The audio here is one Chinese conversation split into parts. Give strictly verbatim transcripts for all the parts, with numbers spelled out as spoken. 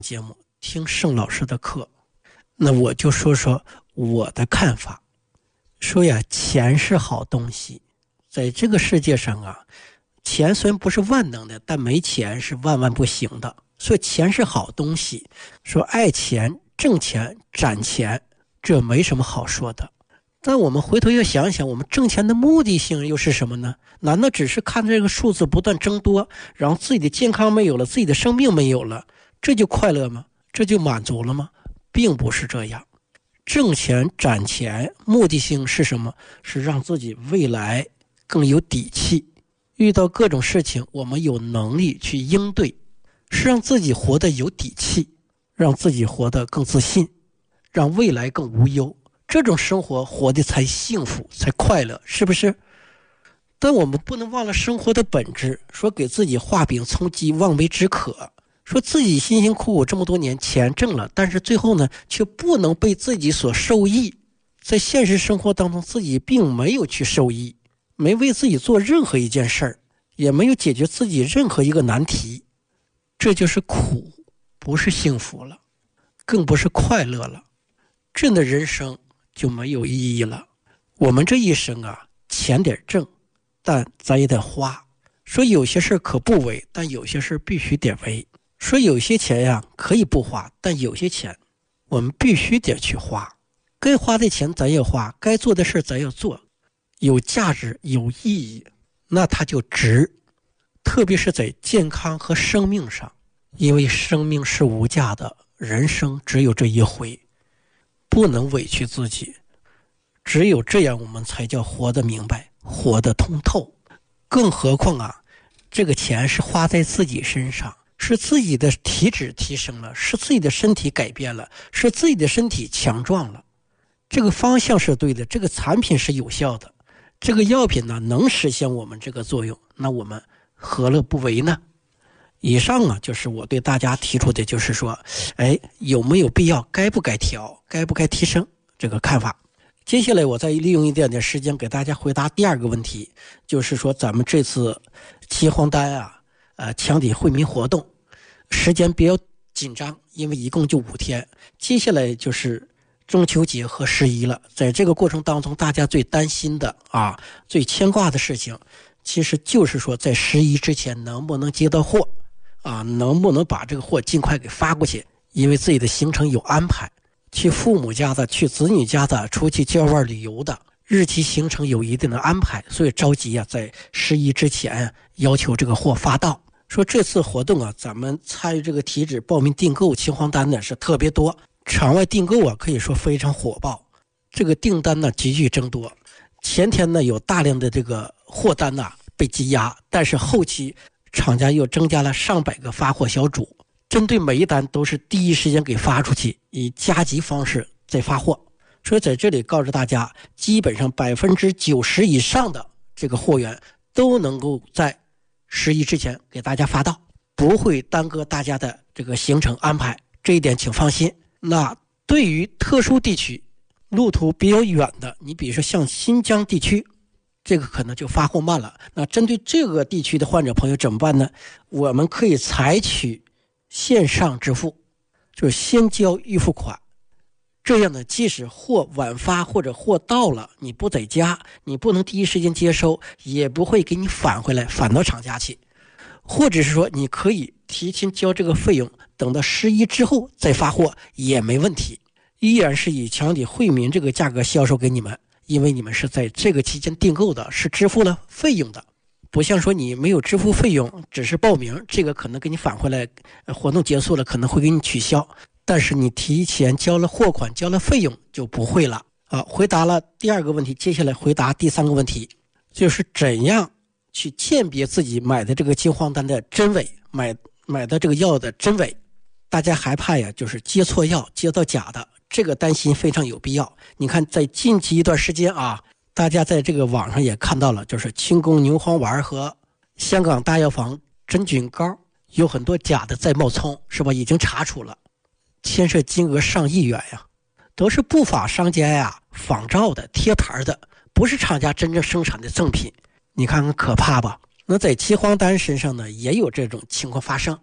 节目，听盛老师的课，那我就说说我的看法。说呀，钱是好东西，在这个世界上啊，钱虽然不是万能的，但没钱是万万不行的。所以钱是好东西，说爱钱、挣钱、攒钱，这没什么好说的。但我们回头要想想，我们挣钱的目的性又是什么呢？难道只是看这个数字不断增多，然后自己的健康没有了，自己的生命没有了，这就快乐吗？这就满足了吗？并不是这样。挣钱攒钱目的性是什么？是让自己未来更有底气，遇到各种事情我们有能力去应对，是让自己活得有底气，让自己活得更自信，让未来更无忧。这种生活活得才幸福，才快乐，是不是？但我们不能忘了生活的本质，说给自己画饼充饥，望梅止渴，说自己辛辛苦苦这么多年钱挣了，但是最后呢，却不能被自己所受益。在现实生活当中，自己并没有去受益，没为自己做任何一件事儿，也没有解决自己任何一个难题。这就是苦，不是幸福了，更不是快乐了。这样的人生就没有意义了。我们这一生啊，钱得挣，但咱也得花。说有些事可不为，但有些事必须得为。说有些钱呀可以不花，但有些钱我们必须得去花。该花的钱咱要花，该做的事咱要做，有价值有意义，那它就值。特别是在健康和生命上，因为生命是无价的，人生只有这一回，不能委屈自己。只有这样我们才叫活得明白，活得通透。更何况啊，这个钱是花在自己身上，是自己的体质提升了，是自己的身体改变了，是自己的身体强壮了。这个方向是对的，这个产品是有效的，这个药品呢能实现我们这个作用，那我们何乐不为呢？以上啊，就是我对大家提出的，就是说，哎，有没有必要，该不该调，该不该提升这个看法。接下来我再利用一点点时间给大家回答第二个问题，就是说咱们这次齐黄丹啊，呃，墙体惠民活动时间比较紧张，因为一共就五天，接下来就是中秋节和十一了。在这个过程当中，大家最担心的啊，最牵挂的事情，其实就是说在十一之前能不能接到货啊，能不能把这个货尽快给发过去，因为自己的行程有安排，去父母家的，去子女家的，出去郊外旅游的，日期行程有一定的安排，所以着急啊，在十一之前要求这个货发到。说这次活动啊，咱们参与这个体脂报名订购秦皇丹呢是特别多，场外订购啊可以说非常火爆，这个订单呢急剧增多。前天呢有大量的这个货单呐、啊、被积压，但是后期厂家又增加了上百个发货小组，针对每一单都是第一时间给发出去，以加急方式再发货。所以在这里告诉大家，基本上百分之九十以上的这个货源都能够在十一之前给大家发到，不会耽搁大家的这个行程安排，这一点请放心。那对于特殊地区路途比较远的，你比如说像新疆地区，这个可能就发货慢了。那针对这个地区的患者朋友怎么办呢？我们可以采取线上支付，就是先交预付款，这样呢，即使货晚发或者货到了，你不在家，你不能第一时间接收，也不会给你返回来，返到厂家去。或者是说你可以提前交这个费用，等到十一之后再发货也没问题，依然是以墙体惠民这个价格销售给你们，因为你们是在这个期间订购的，是支付了费用的。不像说你没有支付费用，只是报名，这个可能给你返回来，活动结束了可能会给你取消，但是你提前交了货款，交了费用就不会了啊。回答了第二个问题，接下来回答第三个问题，就是怎样去鉴别自己买的这个金黄丹的真伪，买买的这个药的真伪。大家害怕呀，就是接错药，接到假的，这个担心非常有必要。你看在近期一段时间啊，大家在这个网上也看到了，就是清宫牛黄丸和香港大药房真菌膏有很多假的在冒充，是吧？已经查处了，牵涉金额上亿元呀，都是不法商家呀仿造的、贴牌的，不是厂家真正生产的正品。你看看可怕吧？那在齐黄丹身上呢，也有这种情况发生。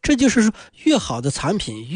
这就是说，越好的产品